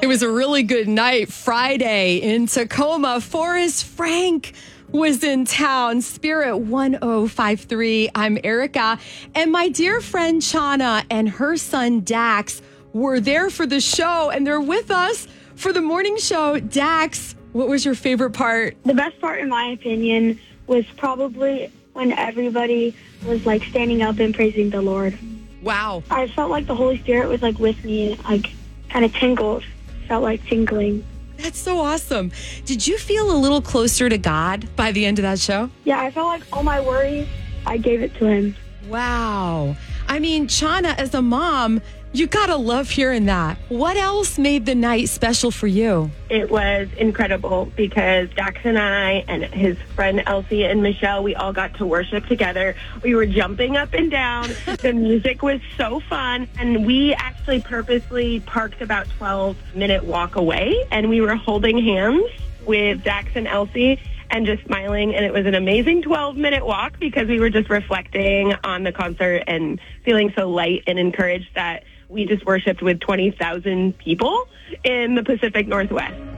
It was a really good night Friday in Tacoma. Forrest Frank was in town. Spirit 1053. I'm Erica. And my dear friend Chana and her son Dax were there for the show, and they're with us for the morning show. Dax, what was your favorite part? The best part, in my opinion, was probably when everybody was like standing up and praising the Lord. Wow. I felt like the Holy Spirit was like with me, like kind of tingled. Felt like tingling. That's so awesome. Did you feel a little closer to God by the end of that show? Yeah, I felt like all my worries, I gave it to him. Wow. I mean, Chana, as a mom, you gotta love hearing that. What else made the night special for you? It was incredible because Dax and I and his friend Elsie and Michelle, we all got to worship together. We were jumping up and down. The music was so fun. And we actually purposely parked about 12-minute walk away. And we were holding hands with Dax and Elsie and just smiling. And it was an amazing 12-minute walk because we were just reflecting on the concert and feeling so light and encouraged that we just worshiped with 20,000 people in the Pacific Northwest.